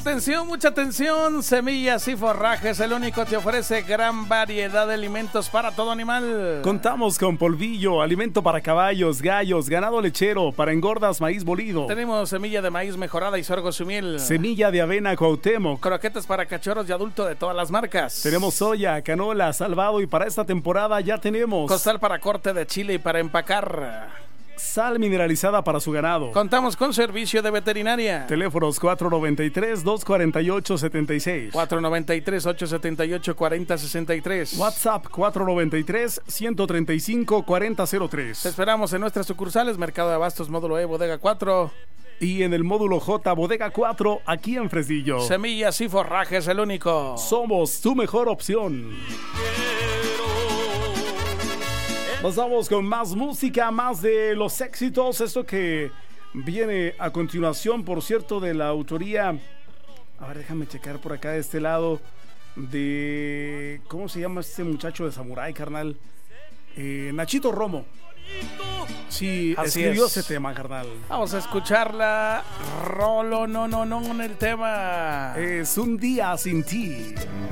Atención, mucha atención. Semillas y Forrajes, el único te ofrece gran variedad de alimentos para todo animal. Contamos con polvillo, alimento para caballos, gallos, ganado lechero, para engordas, maíz molido. Tenemos semilla de maíz mejorada y sorgo su miel. Semilla de avena Cuauhtémoc. Croquetas para cachorros y adultos de todas las marcas. Tenemos soya, canola, salvado y para esta temporada ya tenemos costal para corte de chile y para empacar. Sal mineralizada para su ganado. Contamos con servicio de veterinaria. Teléfonos 493-248-76. 493-878-4063. WhatsApp 493-135-4003. Te esperamos en nuestras sucursales: Mercado de Abastos, Módulo E, Bodega 4. Y en el Módulo J, Bodega 4, aquí en Fresnillo. Semillas y Forrajes, el único. Somos tu mejor opción. Nos vamos con más música, más de los éxitos. Esto que viene a continuación, por cierto, de la autoría. A ver, déjame checar por acá de este lado. De... ¿Cómo se llama este muchacho de Samurai, carnal? Nachito Romo. Sí, así escribió es. ese tema, carnal. Vamos a escucharla. Rolo, no, en el tema. Es un día sin ti.